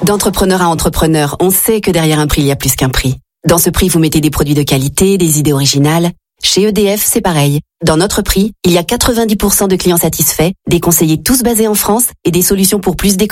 D'entrepreneur à entrepreneur, on sait que derrière un prix, il y a plus qu'un prix. Dans ce prix, vous mettez des produits de qualité, des idées originales. Chez EDF, c'est pareil. Dans notre prix, il y a 90% de clients satisfaits, des conseillers tous basés en France et des solutions pour plus d'économies.